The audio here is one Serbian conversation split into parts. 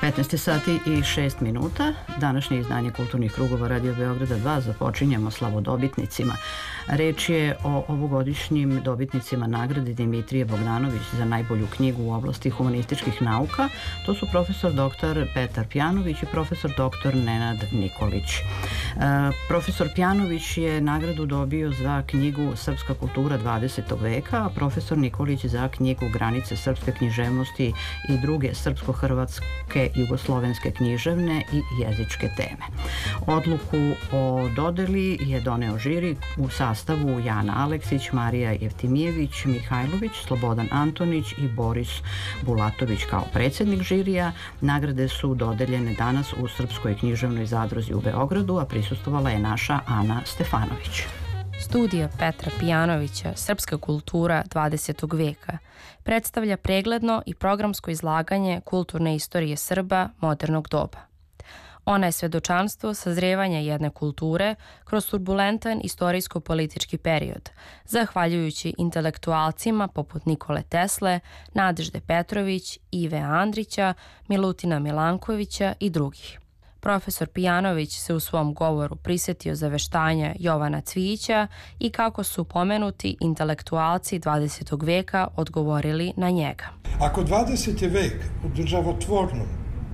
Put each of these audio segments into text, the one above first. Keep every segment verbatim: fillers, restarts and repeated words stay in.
petnaest sati i šest minuta. Današnje izdanje Kulturnih krugova Radio Beograda dva započinjemo slavodobitnicima. Reč je o ovogodišnjim dobitnicima nagrade Dimitrije Bogdanović za najbolju knjigu u oblasti humanističkih nauka. To su profesor doktor Petar Pjanović i profesor doktor Nenad Nikolić. E, profesor Pjanović je nagradu dobio za knjigu Srpska kultura dvadesetog veka, a profesor Nikolić za knjigu Granice srpske književnosti i druge srpsko-hrvatske jugoslovenske književne i jezičke teme. Odluku o dodeli je doneo žiri u sastavu Jana Aleksić, Marija Jeftimijević, Mihajlović, Slobodan Antonić i Boris Bulatović kao predsjednik žirija. Nagrade su dodeljene danas u Srpskoj književnoj zadruzi u Beogradu, a prisustvovala je naša Ana Stefanović. Studija Petra Pjanovića Srpska kultura dvadesetog veka predstavlja pregledno i programsko izlaganje kulturne istorije Srba modernog doba. Ona je svedočanstvo sazrevanja jedne kulture kroz turbulentan istorijsko-politički period, zahvaljujući intelektualcima poput Nikole Tesle, Nadežde Petrović, Ive Andrića, Milutina Milankovića i drugih. Profesor Pjanović se u svom govoru prisjetio zaveštanja Jovana Cvijića i kako su pomenuti intelektualci dvadesetog veka odgovorili na njega. Ako dvadeseti vek u državotvornom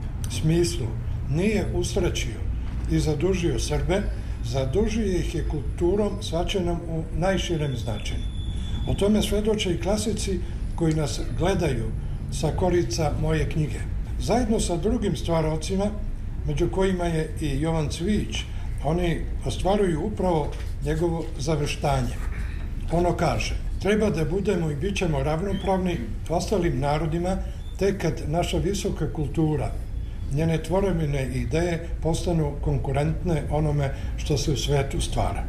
smislu nije usrećio i zadužio Srbe, zadužio ih je kulturom shvaćenom u najširem značenju. O tome svedoče i klasici koji nas gledaju sa korica moje knjige. Zajedno sa drugim stvarocima, među kojima je i Jovan Cvijić, oni ostvaruju upravo njegovo zaveštanje. Ono kaže: treba da budemo i bit ćemo ravnopravni ostalim narodima tek kad naša visoka kultura, njene tvorevine i ideje postanu konkurentne onome što se u svetu stvara.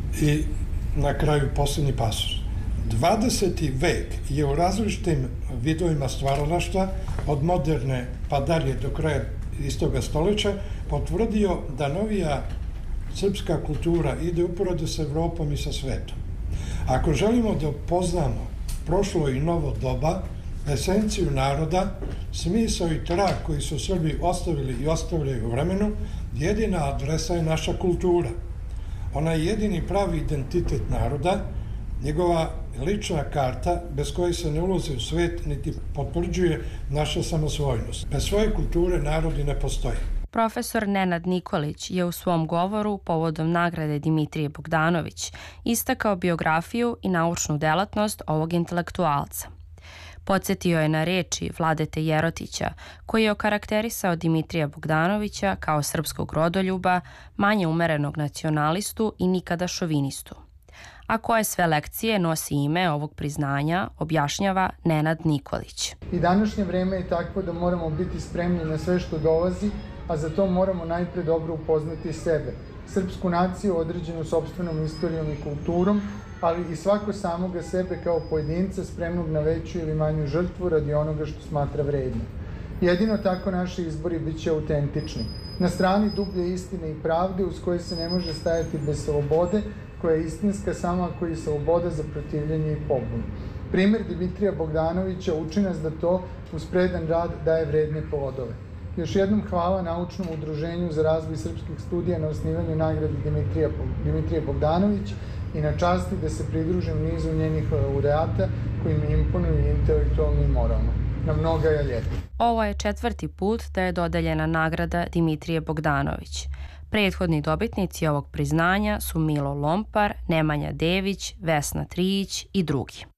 I na kraju posljednji pasus. dvadeseti vek je u različitim vidovima stvaralaštva, od moderne pa dalje do kraja istoga stoljeća, potvrdio da novija srpska kultura ide uporedo sa Evropom i sa svetom. Ako želimo da poznamo prošlo i novo doba, esenciju naroda, smisao i trag koji su Srbi ostavili i ostavljaju u vremenu, jedina adresa je naša kultura. Ona je jedini pravi identitet naroda, njegova lična karta bez koje se ne ulazi u svet niti potvrđuje naša samosvojnost. Bez svoje kulture narodi ne postoje. Profesor Nenad Nikolić je u svom govoru povodom nagrade Dimitrije Bogdanović istakao biografiju i naučnu delatnost ovog intelektualca. Podsjetio je na reči Vladete Jerotića, koji je okarakterisao Dimitrija Bogdanovića kao srpskog rodoljuba, manje umerenog nacionalistu i nikada šovinistu. A koje sve lekcije nosi ime ovog priznanja, objašnjava Nenad Nikolić. I današnje vreme je takvo da moramo biti spremni na sve što dolazi, a za to moramo najpre dobro upoznati sebe, srpsku naciju određenu sopstvenom istorijom i kulturom, ali i svako samoga sebe kao pojedinca spremnog na veću ili manju žrtvu radi onoga što smatra vredno. Jedino tako naši izbori bit će autentični. Na strani dublje istine i pravde uz koje se ne može stajati bez slobode, koja je istinska samo ako je sloboda za protivljenje i pobunu. Primer Dimitrija Bogdanovića uči nas da to uz predan rad daje vredne plodove. Još jednom hvala Naučnom udruženju za razvoj srpskih studija na osnivanju nagrade Dimitrija, Dimitrije Bogdanović i na časti da se pridružim nizu njenih laureata koji mi imponuju intelektualno i moralno. Na mnoga je ljeta. Ovo je četvrti put da je dodeljena nagrada Dimitrije Bogdanović. Prethodni dobitnici ovog priznanja su Milo Lompar, Nemanja Dević, Vesna Trijić i drugi.